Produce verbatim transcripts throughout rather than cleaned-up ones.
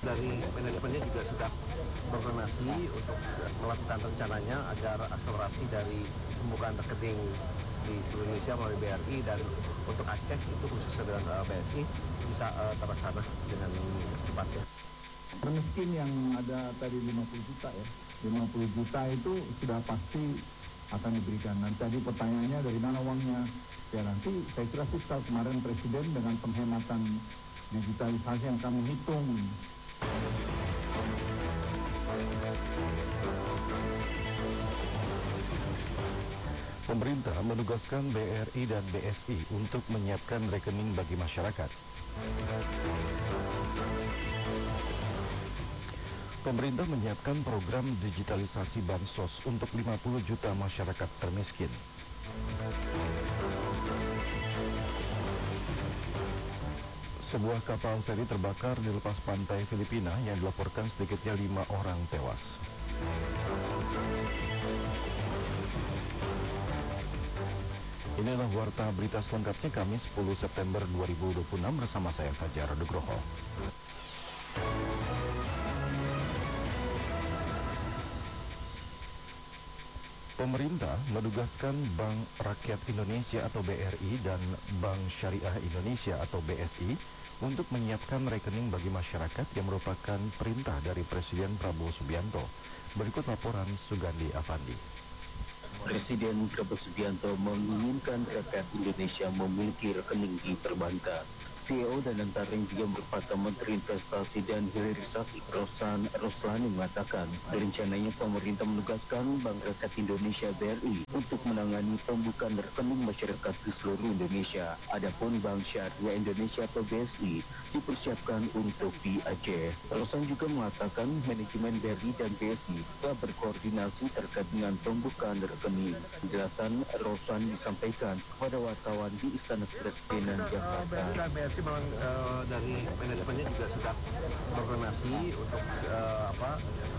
dari manajemennya juga sudah berkoordinasi untuk melakukan rencananya agar akselerasi dari pembukaan rekening di seluruh Indonesia melalui B R I dan untuk Aceh itu khususnya dengan uh, B S I bisa uh, terlaksana dengan cepatnya. Miskin yang ada tadi lima puluh juta ya, lima puluh juta itu sudah pasti akan diberikan. Nanti tadi pertanyaannya dari mana uangnya? Ya nanti saya kira fiskal kemarin Presiden dengan penghematan digitalisasi yang kami hitung. Pemerintah menugaskan B R I dan B S I untuk menyiapkan rekening bagi masyarakat. Pemerintah menyiapkan program digitalisasi bansos untuk lima puluh juta masyarakat termiskin. Sebuah kapal feri terbakar di lepas pantai Filipina yang dilaporkan sedikitnya lima orang tewas. Inilah warta berita selengkapnya Kamis sepuluh September dua ribu dua puluh enam bersama saya Fajar Nugroho. Pemerintah menugaskan Bank Rakyat Indonesia atau B R I dan Bank Syariah Indonesia atau B S I untuk menyiapkan rekening bagi masyarakat yang merupakan perintah dari Presiden Prabowo Subianto. Berikut laporan Sugandi Afandi. Presiden Prabowo Subianto menginginkan rakyat Indonesia memiliki rekening di perbankan. C E O dan antara yang juga merupakan Menteri Investasi dan Hilirisasi Rosan Roslani mengatakan, rencananya pemerintah menugaskan Bank Rakyat Indonesia B R I untuk menangani pembukaan rekening masyarakat di seluruh Indonesia. Adapun Bank Syariah Indonesia atau B S I dipersiapkan untuk di Aceh. Rosan juga mengatakan manajemen B R I dan B S I telah berkoordinasi terkait dengan pembukaan rekening. Penjelasan Rosan disampaikan kepada wartawan di Istana Kepresidenan Jakarta. Memang uh, dari manajemennya juga sudah berkoordinasi untuk uh, apa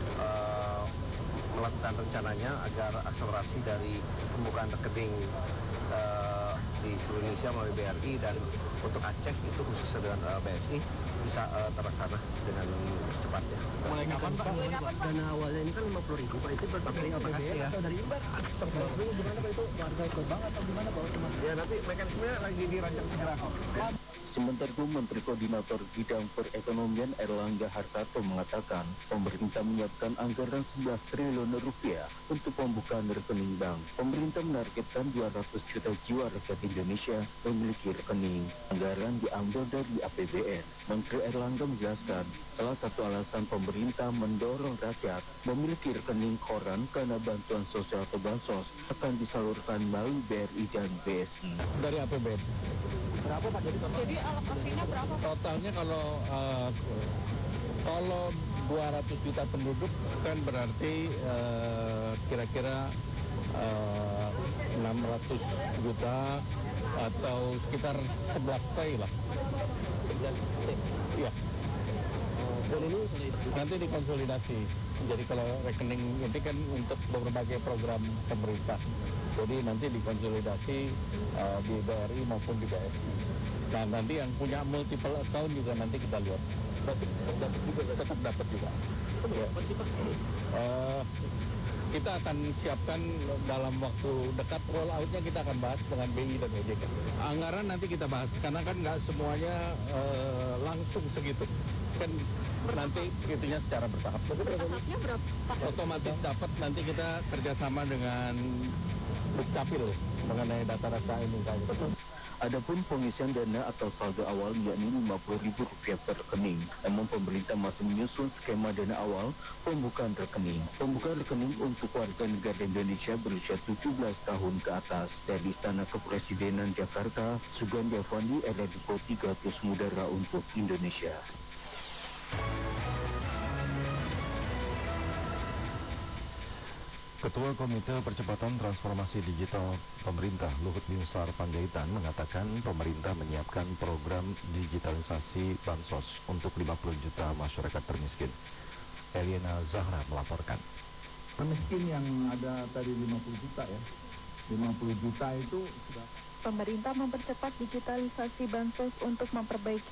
uh, melakukan rencananya agar akselerasi dari pembukaan rekening uh, di seluruh Indonesia melalui B R I dan untuk Aceh itu khususnya dengan uh, B S I bisa uh, terlaksana dengan cepatnya. Mulai kapan Pak? Mulai kapan Pak? Dana awalnya ini kan lima puluh ribu Pak, itu berpakai apa kasih ya? Atau dari Imbar? Terus gimana Pak itu? Warga ke bank atau gimana Pak? Ya nanti mekanismenya lagi dirancang segera kok. Sementara itu, Menteri Koordinator Bidang Perekonomian Erlangga Hartarto mengatakan pemerintah menyiapkan anggaran sebelas triliun rupiah untuk pembukaan rekening bank. Pemerintah menargetkan dua ratus juta jiwa rakyat Indonesia memiliki rekening. Anggaran diambil dari A P B N. Menteri Erlangga menjelaskan salah satu alasan pemerintah mendorong rakyat memiliki rekening koran karena bantuan sosial atau bansos akan disalurkan melalui B R I dan B S I. Dari A P B N. Berapa Pak? Jadi, Jadi alokasinya berapa? Totalnya kalau uh, kalau dua ratus juta penduduk kan berarti uh, kira-kira uh, enam ratus juta atau sekitar sebelas T lah. sebelas T? Iya. Dan ini nanti dikonsolidasi. Jadi kalau rekening ini kan untuk berbagai program pemerintah. Jadi nanti dikonsolidasi uh, di B R I maupun di B S I. Nah nanti yang punya multiple account juga nanti kita lihat. Berarti tetap dapat juga? Tetap dapat juga. Ya. Uh, kita akan siapkan dalam waktu dekat roll out-nya kita akan bahas dengan B I dan O J K. Anggaran nanti kita bahas karena kan nggak semuanya uh, langsung segitu. Kan nanti itunya secara bertahap. Bertahapnya berapa? Otomatis dapat nanti kita kerjasama dengan Dukcapil mengenai data-data ini kayak gitu. Adapun pengisian dana atau saldo awal yakni lima puluh ribu rupiah per rekening. Namun pemerintah masih menyusun skema dana awal pembukaan rekening. Pembukaan rekening untuk warga negara Indonesia berusia tujuh belas tahun ke atas. Dari Istana Kepresidenan Jakarta, Sugandi Afandi, R R D tiga ratus Mudara untuk Indonesia. Ketua Komite Percepatan Transformasi Digital Pemerintah Luhut Binsar Panjaitan mengatakan pemerintah menyiapkan program digitalisasi bansos untuk lima puluh juta masyarakat termiskin. Eliana Zahra melaporkan. Miskin yang ada tadi lima puluh juta ya, lima puluh juta itu sudah. Pemerintah mempercepat digitalisasi bansos untuk memperbaiki